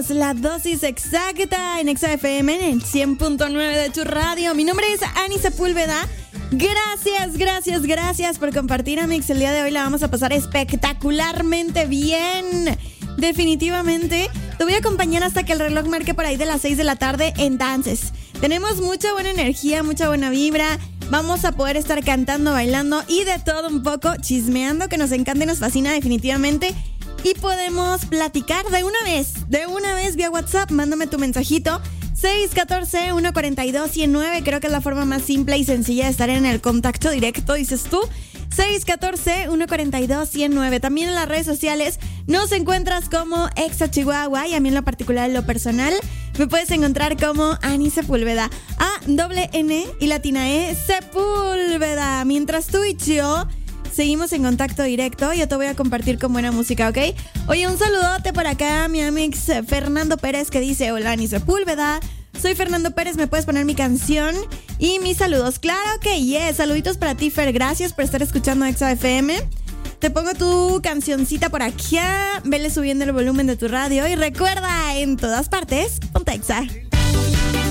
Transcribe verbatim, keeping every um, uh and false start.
somos la dosis exacta en Exa F M en el cien punto nueve de tu radio. Mi nombre es Ani Sepúlveda. Gracias, gracias, gracias por compartir, Amix. El día de hoy la vamos a pasar espectacularmente bien. Definitivamente te voy a acompañar hasta que el reloj marque por ahí de las seis de la tarde en Dances. Tenemos mucha buena energía, mucha buena vibra. Vamos a poder estar cantando, bailando y de todo un poco, chismeando, que nos encanta y nos fascina definitivamente. Y podemos platicar de una vez, de una vez vía WhatsApp. Mándame tu mensajito. seis uno cuatro, uno cuatro dos, uno cero nueve. Creo que es la forma más simple y sencilla de estar en el contacto directo, dices tú. seis uno cuatro, uno cuatro dos, uno cero nueve. También en las redes sociales nos encuentras como Exa Chihuahua. Y a mí en lo particular, en lo personal, me puedes encontrar como Ani Sepúlveda. A, doble N y latina E, Sepúlveda. Mientras tú y yo seguimos en contacto directo, yo te voy a compartir con buena música, ¿ok? Oye, un saludote por acá, mi amix Fernando Pérez, que dice: hola, Ani Sepúlveda. Soy Fernando Pérez, ¿me puedes poner mi canción? Y mis saludos. Claro que yes, saluditos para ti, Fer. Gracias por estar escuchando Exa F M. Te pongo tu cancioncita por aquí. Vele subiendo el volumen de tu radio. Y recuerda, en todas partes, ponte Exa.